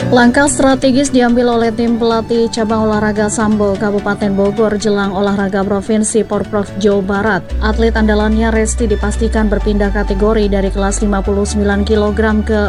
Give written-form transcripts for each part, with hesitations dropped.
Langkah strategis diambil oleh tim pelatih cabang olahraga Sambo Kabupaten Bogor jelang olahraga provinsi Porprov Jawa Barat. Atlet andalannya Resti dipastikan berpindah kategori dari kelas 59 kg ke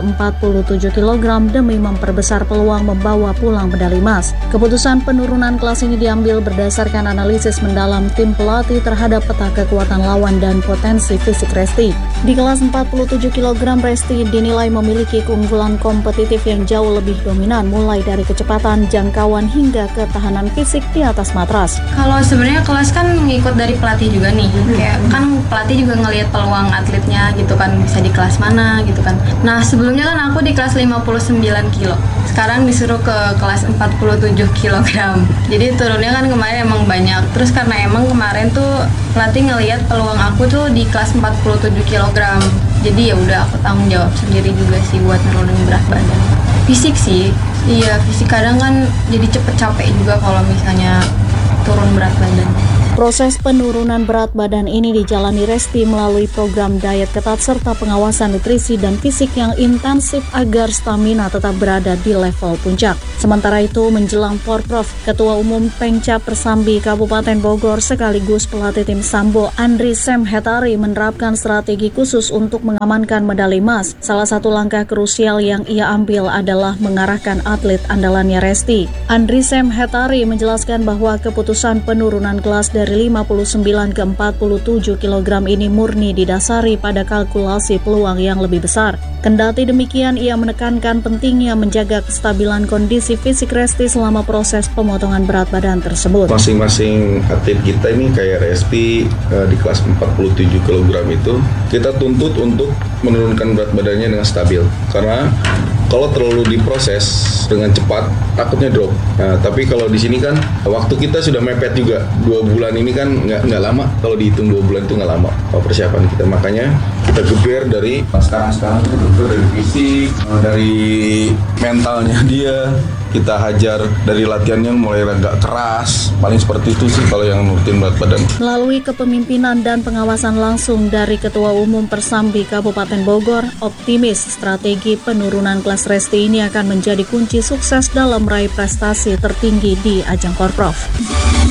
47 kg demi memperbesar peluang membawa pulang medali emas. Keputusan penurunan kelas ini diambil berdasarkan analisis mendalam tim pelatih terhadap peta kekuatan lawan dan potensi fisik Resti. Di kelas 47 kg Resti dinilai memiliki keunggulan kompetitif yang jauh lebih dominan, mulai dari kecepatan, jangkauan hingga ketahanan fisik di atas matras. Kalau sebenarnya kelas kan ngikut dari pelatih juga nih, kayak kan pelatih juga ngelihat peluang atletnya gitu kan, bisa di kelas mana gitu kan. Nah sebelumnya kan aku di kelas 59 kilo, sekarang disuruh ke kelas 47 kg. Jadi turunnya kan kemarin emang banyak. Terus karena emang kemarin tuh pelatih ngelihat peluang aku tuh di kelas 47 kg. Jadi ya udah aku tanggung jawab sendiri juga sih buat nurunin berat badan. Fisik sih, iya fisik kadang kan jadi cepet capek juga kalau misalnya turun berat badan. Proses penurunan berat badan ini dijalani Resti melalui program diet ketat serta pengawasan nutrisi dan fisik yang intensif agar stamina tetap berada di level puncak. Sementara itu, menjelang Porprov, Ketua Umum Pengcap Persambi Kabupaten Bogor sekaligus pelatih tim Sambo Andri Semhetari menerapkan strategi khusus untuk mengamankan medali emas. Salah satu langkah krusial yang ia ambil adalah mengarahkan atlet andalannya Resti. Andri Semhetari menjelaskan bahwa keputusan penurunan kelas dari 59 ke 47 kg ini murni didasari pada kalkulasi peluang yang lebih besar. Kendati demikian, ia menekankan pentingnya menjaga kestabilan kondisi fisik Resti selama proses pemotongan berat badan tersebut. Masing-masing atlet kita ini kayak Resti di kelas 47 kg itu, kita tuntut untuk menurunkan berat badannya dengan stabil. Karena kalau terlalu diproses dengan cepat, takutnya drop. Nah, tapi kalau di sini kan waktu kita sudah mepet juga. 2 bulan ini kan nggak lama. Kalau dihitung 2 bulan itu nggak lama persiapan kita. Makanya kita geber dari sekarang kita geber dari fisik, dari mentalnya dia. Kita hajar dari latihannya mulai agak keras. Paling seperti itu sih kalau yang nurutin berat badan. Melalui kepemimpinan dan pengawasan langsung dari Ketua Umum Persambi Kabupaten Bogor, optimis strategi penurunan kelas Resti ini akan menjadi kunci sukses dalam meraih prestasi tertinggi di ajang Porprov.